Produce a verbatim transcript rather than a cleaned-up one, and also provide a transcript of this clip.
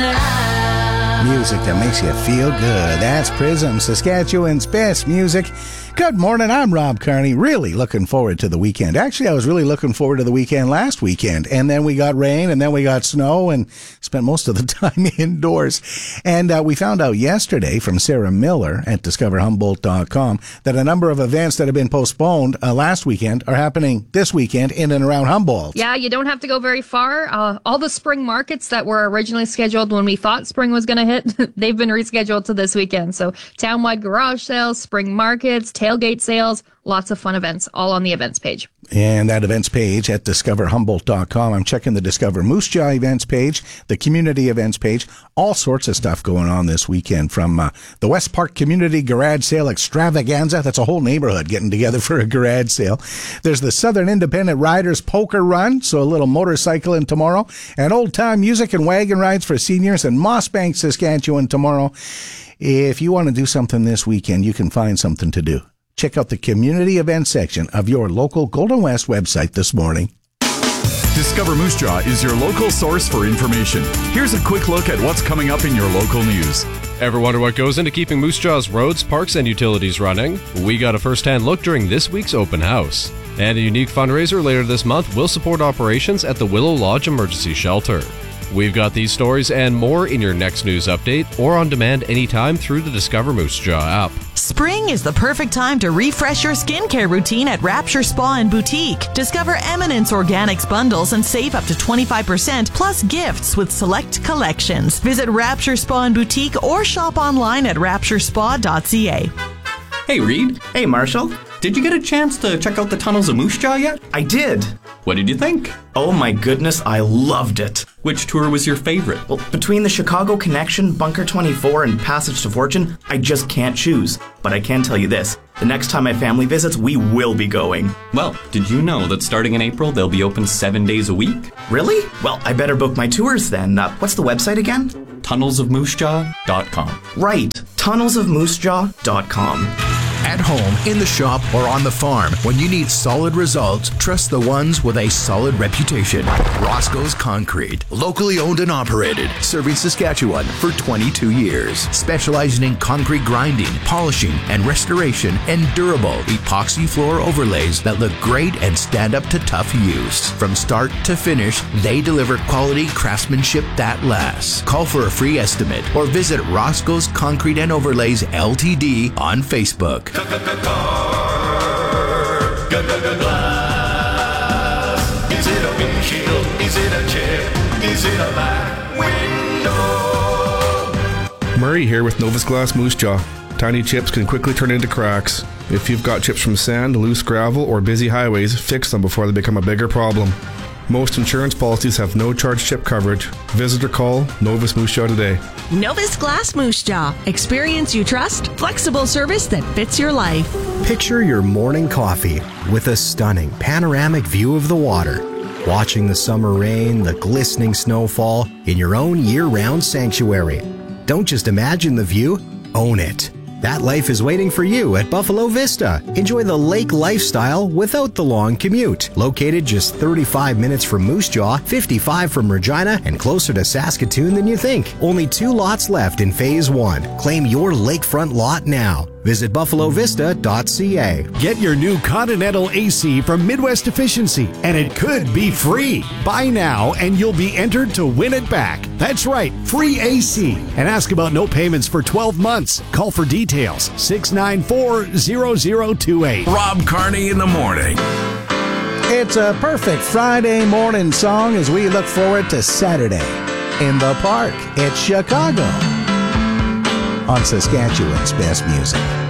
Music that makes you feel good. That's Prism, Saskatchewan's best music. Good morning, I'm Rob Carney. Really looking forward to the weekend. Actually, I was really looking forward to the weekend last weekend. And then we got rain, and then we got snow, and spent most of the time indoors. And uh, we found out yesterday from Sarah Miller at discover humboldt dot com that a number of events that have been postponed uh, last weekend are happening this weekend in and around Humboldt. Yeah, you don't have to go very far. Uh, all the spring markets that were originally scheduled when we thought spring was going to hit, they've been rescheduled to this weekend. So townwide garage sales, spring markets, tailgate sales, lots of fun events, all on the events page. And that events page at discover humboldt dot com. I'm checking the Discover Moose Jaw events page, the community events page, all sorts of stuff going on this weekend, from uh, the West Park Community Garage Sale Extravaganza. That's a whole neighborhood getting together for a garage sale. There's the Southern Independent Riders Poker Run, so a little motorcycling tomorrow, and old-time music and wagon rides for seniors in Mossbank, Saskatchewan tomorrow. If you want to do something this weekend, you can find something to do. Check out the community events section of your local Golden West website this morning. Discover Moose Jaw is your local source for information. Here's a quick look at what's coming up in your local news. Ever wonder what goes into keeping Moose Jaw's roads, parks, and utilities running? We got a first-hand look during this week's open house. And a unique fundraiser later this month will support operations at the Willow Lodge Emergency Shelter. We've got these stories and more in your next news update or on demand anytime through the Discover Moose Jaw app. Spring is the perfect time to refresh your skincare routine at Rapture Spa and Boutique. Discover Eminence Organics bundles and save up to twenty-five percent plus gifts with select collections. Visit Rapture Spa and Boutique or shop online at rapture spa dot c a. Hey, Reed. Hey, Marshall. Did you get a chance to check out the tunnels of Moose Jaw yet? I did. What did you think? Oh my goodness, I loved it. Which tour was your favorite? Well, between the Chicago Connection, Bunker twenty-four, and Passage to Fortune, I just can't choose. But I can tell you this, the next time my family visits, we will be going. Well, did you know that starting in April, they'll be open seven days a week? Really? Well, I better book my tours then. Uh, what's the website again? tunnels of moose jaw dot com. Right, tunnels of moose jaw dot com. At home, in the shop, or on the farm, when you need solid results, trust the ones with a solid reputation. Roscoe's Concrete, locally owned and operated, serving Saskatchewan for twenty-two years. Specializing in concrete grinding, polishing, and restoration, and durable epoxy floor overlays that look great and stand up to tough use. From start to finish, they deliver quality craftsmanship that lasts. Call for a free estimate or visit Roscoe's Concrete and Overlays L T D on Facebook. Glass. Is it a windshield? Is it a chip? Is it a back window? Murray here with Novus Glass Moose Jaw. Tiny chips can quickly turn into cracks. If you've got chips from sand, loose gravel, or busy highways, fix them before they become a bigger problem. Most insurance policies have no charge chip coverage. Visit or call Novus Moose Jaw today. Novus Glass Moose Jaw. Experience you trust, flexible service that fits your life. Picture your morning coffee with a stunning panoramic view of the water. Watching the summer rain, the glistening snowfall in your own year-round sanctuary. Don't just imagine the view, own it. That life is waiting for you at Buffalo Vista. Enjoy the lake lifestyle without the long commute. Located just thirty-five minutes from Moose Jaw, fifty-five from Regina, and closer to Saskatoon than you think. Only two lots left in Phase one. Claim your lakefront lot now. Visit buffalo vista dot c a. Get your new Continental A C from Midwest Efficiency, and it could be free. Buy now, and you'll be entered to win it back. That's right, free A C. And ask about no payments for twelve months. Call for details, six nine four, zero zero two eight. Rob Carney in the morning. It's a perfect Friday morning song as we look forward to Saturday in the park at Chicago on Saskatchewan's best music.